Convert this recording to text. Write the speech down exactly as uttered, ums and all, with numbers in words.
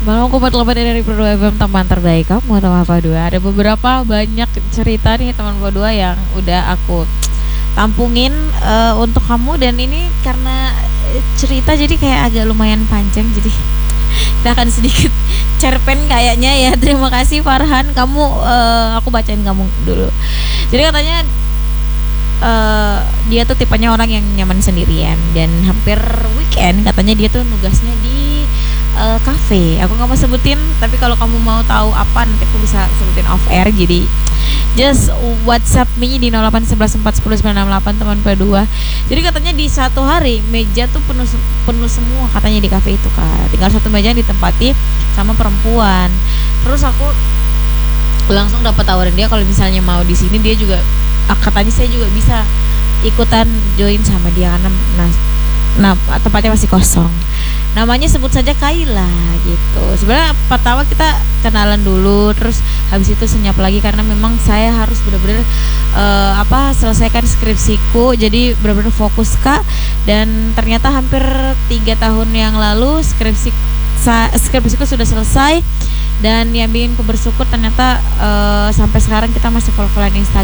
Malam aku telepon dari Pro dua F M, teman terbaik kamu, teman Pak dua. Ada beberapa banyak cerita nih teman Pak dua yang udah aku tampungin uh, untuk kamu, dan ini karena cerita jadi kayak agak lumayan panjang, jadi kita akan sedikit cerpen kayaknya ya. Terima kasih Farhan, kamu uh, aku bacain kamu dulu. Jadi katanya uh, dia tuh tipenya orang yang nyaman sendirian, dan hampir weekend katanya dia tuh nugasnya di uh, cafe. Aku nggak mau sebutin, tapi kalau kamu mau tahu apa nanti aku bisa sebutin off air. Jadi just WhatsApp me di nol delapan satu satu empat satu nol sembilan enam delapan teman P dua. Jadi katanya di satu hari meja tuh penuh penuh semua katanya di cafe itu, Kak. Tinggal satu meja yang ditempati sama perempuan. Terus aku langsung dapat tawarin dia kalau misalnya mau di sini, dia juga katanya saya juga bisa ikutan join sama dia karena nah, nah tempatnya masih kosong. Namanya sebut saja Kaila gitu. Sebenarnya pertama kita kenalan dulu, terus habis itu senyap lagi karena memang saya harus benar-benar uh, apa selesaikan skripsiku, jadi benar-benar fokus, Kak. Dan ternyata hampir tiga tahun yang lalu skripsi skripsiku sudah selesai, dan yang bikin ku bersyukur ternyata uh, sampai sekarang kita masih follow-followan Instagram.